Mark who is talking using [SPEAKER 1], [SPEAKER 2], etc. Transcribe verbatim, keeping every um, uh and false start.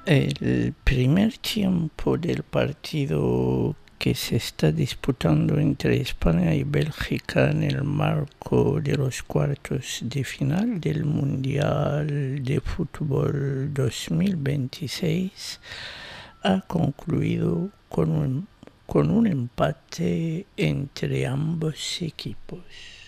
[SPEAKER 1] El primer tiempo del partido que se está disputando entre España y Bélgica en el marco de los cuartos de final del Mundial de Fútbol dos mil veintiséis ha concluido con un, con un empate entre ambos equipos.